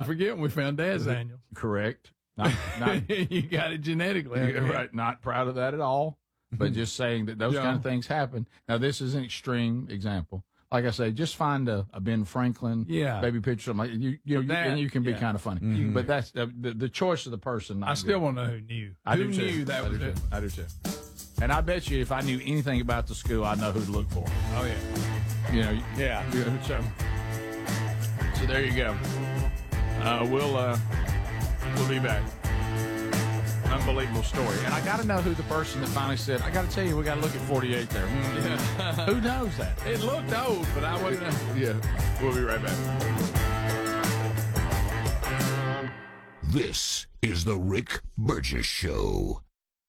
forget when we found Dad's annuals. Correct. You got it genetically. Right. Not proud of that at all, but just saying that those kind of things happen. Now, this is an extreme example. Like I say, just find a Ben Franklin baby picture. Like and you can be kind of funny. Mm-hmm. But that's the choice of the person. I still want to know who knew. Who knew that was it? I do too. And I bet you if I knew anything about the school, I'd know who to look for. Oh, yeah. So there you go. We'll be back. Unbelievable story. And I got to know who the person that finally said, I got to tell you, we got to look at 48 there. Who knows that? It looked old, but I wasn't. Yeah. We'll be right back. This is the Rick Burgess Show.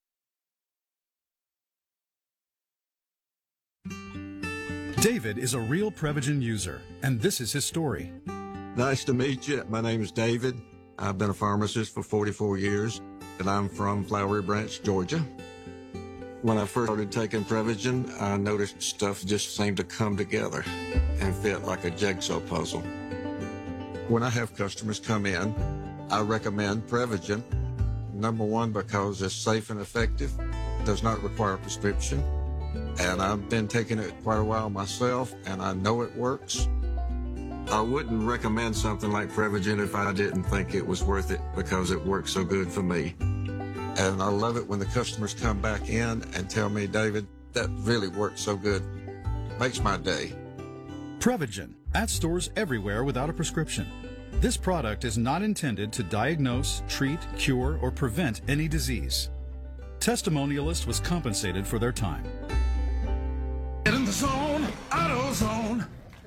David is a real Prevagen user, and this is his story. Nice to meet you. My name is David. I've been a pharmacist for 44 years, and I'm from Flowery Branch, Georgia. When I first started taking Prevagen, I noticed stuff just seemed to come together and fit like a jigsaw puzzle. When I have customers come in, I recommend Prevagen. Number one, because it's safe and effective, does not require a prescription. And I've been taking it quite a while myself, and I know it works. I wouldn't recommend something like Prevagen if I didn't think it was worth it because it works so good for me. And I love it when the customers come back in and tell me, David, that really works so good. Makes my day. Prevagen, at stores everywhere without a prescription. This product is not intended to diagnose, treat, cure, or prevent any disease. Testimonialist was compensated for their time. Get in the zone, AutoZone.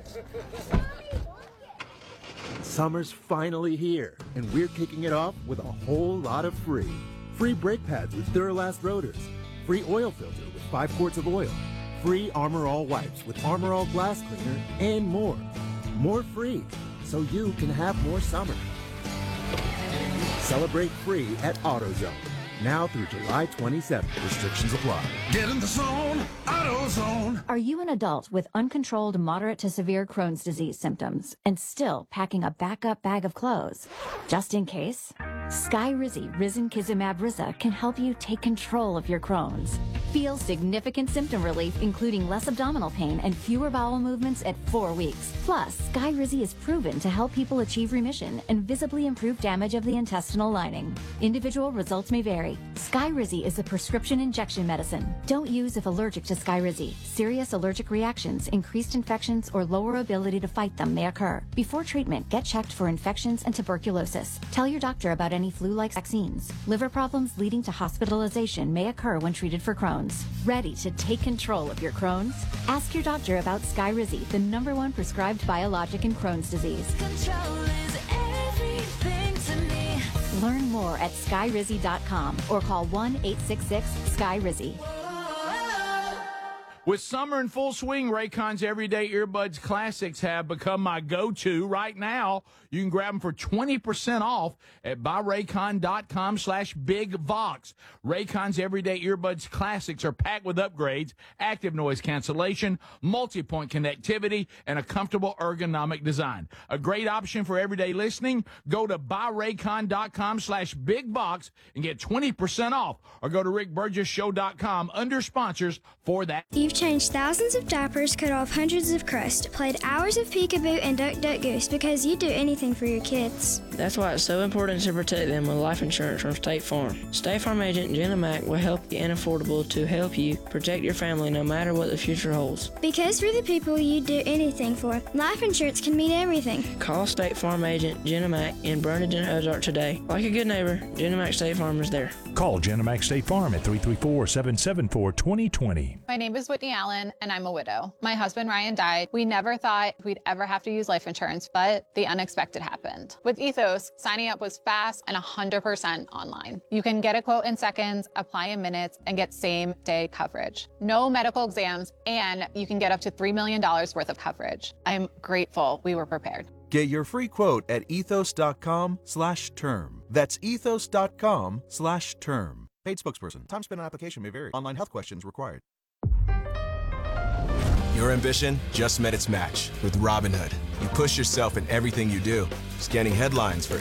Summer's finally here, and we're kicking it off with a whole lot of free. Free brake pads with Duralast rotors. Free oil filter with 5 quarts of oil. Free Armor All wipes with Armor All glass cleaner, and more. More free, so you can have more summer. Celebrate free at AutoZone. Now through July 27th. Restrictions apply. Get in the zone, AutoZone. Are you an adult with uncontrolled moderate to severe Crohn's disease symptoms and still packing a backup bag of clothes? Just in case, Skyrizi Risankizumab Riza can help you take control of your Crohn's. Feel significant symptom relief, including less abdominal pain and fewer bowel movements at 4 weeks. Plus, Skyrizi is proven to help people achieve remission and visibly improve damage of the intestinal lining. Individual results may vary. Skyrizi is a prescription injection medicine. Don't use if allergic to Skyrizi. Serious allergic reactions, increased infections, or lower ability to fight them may occur. Before treatment, get checked for infections and tuberculosis. Tell your doctor about any flu-like vaccines. Liver problems leading to hospitalization may occur when treated for Crohn's. Ready to take control of your Crohn's? Ask your doctor about Skyrizi, the #1 prescribed biologic in Crohn's disease. Control is everything to me. Learn more at skyrizi.com or call 1-866-SKYRIZI. With summer in full swing, Raycon's Everyday Earbuds Classics have become my go-to right now. You can grab them for 20% off at buyraycon.com/bigvox. Raycon's Everyday Earbuds Classics are packed with upgrades, active noise cancellation, multi-point connectivity, and a comfortable ergonomic design. A great option for everyday listening. Go to buyraycon.com/bigvox and get 20% off, or go to rickburgessshow.com under sponsors for that. You've changed thousands of diapers, cut off hundreds of crusts, played hours of peekaboo and duck duck goose because you do anything for your kids. That's why it's so important to protect them with life insurance from State Farm. State Farm agent Jenna Mack will help you and affordable to help you protect your family no matter what the future holds. Because for the people you do anything for, life insurance can mean everything. Call State Farm agent Jenna Mack in Burlington, Ozark today. Like a good neighbor, Jenna Mack State Farm is there. Call Jenna Mack State Farm at 334-774-2020. My name is Whitney Allen, and I'm a widow. My husband, Ryan, died. We never thought we'd ever have to use life insurance, but the unexpected happened. With Ethos, signing up was fast and 100% online. You can get a quote in seconds, apply in minutes, and get same-day coverage. No medical exams, and you can get up to $3 million worth of coverage. I'm grateful we were prepared. Get your free quote at ethos.com/term. That's ethos.com/term. Paid spokesperson. Time spent on application may vary. Online health questions required. Your ambition just met its match with Robinhood. You push yourself in everything you do, scanning headlines for